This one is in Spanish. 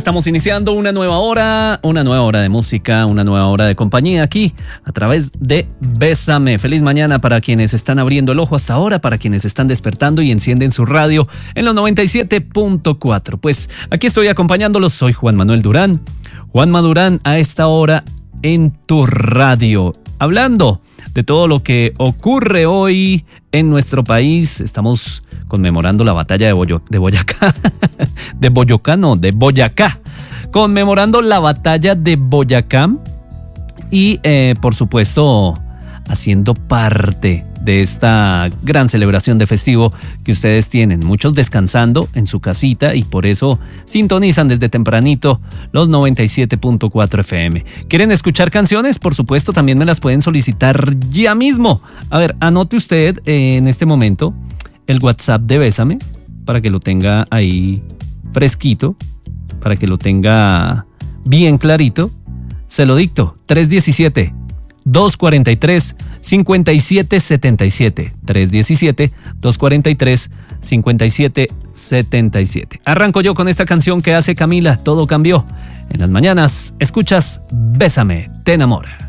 Estamos iniciando una nueva hora de música, una nueva hora de compañía aquí a través de Bésame. Feliz mañana para quienes están abriendo el ojo hasta ahora, para quienes están despertando y encienden su radio en los 97.4. Pues aquí estoy acompañándolos, soy Juan Manuel Durán. Juanma Durán a esta hora en tu radio, hablando de todo lo que ocurre hoy en nuestro país. Estamos conmemorando la batalla de Boyacá. De Boyacá. Conmemorando la batalla de Boyacá y, por supuesto, haciendo parte de esta gran celebración de festivo que ustedes tienen. Muchos descansando en su casita y por eso sintonizan desde tempranito los 97.4 FM. ¿Quieren escuchar canciones? Por supuesto, también me las pueden solicitar ya mismo. A ver, anote usted en este momento el WhatsApp de Bésame para que lo tenga ahí fresquito, para que lo tenga bien clarito. Se lo dicto: 317-243-5777. 317-243-5777. Arranco yo con esta canción que hace Camila, Todo Cambió. En las mañanas escuchas Bésame, te enamora.